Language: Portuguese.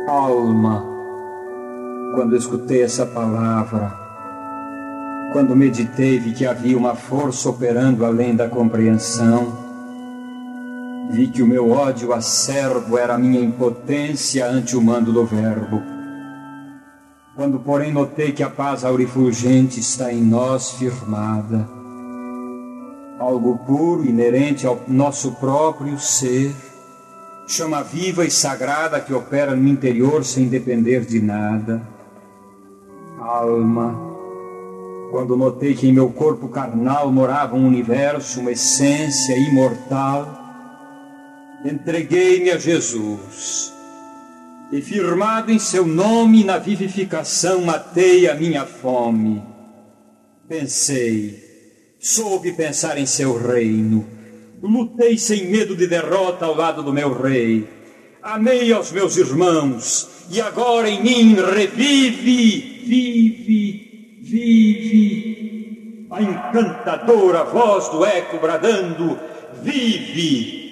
Alma, quando escutei essa palavra, quando meditei, vi que havia uma força operando além da compreensão. Vi que o meu ódio acerbo era a minha impotência ante o mando do verbo. Quando, porém, notei que a paz aurifulgente está em nós firmada, algo puro, inerente ao nosso próprio ser, chama viva e sagrada que opera no interior sem depender de nada. Alma, quando notei que em meu corpo carnal morava um universo, uma essência imortal, entreguei-me a Jesus e, firmado em seu nome, na vivificação matei a minha fome. Pensei, soube pensar em seu reino, lutei sem medo de derrota ao lado do meu rei, amei aos meus irmãos, e agora em mim revive, vive a encantadora voz do eco bradando: vive!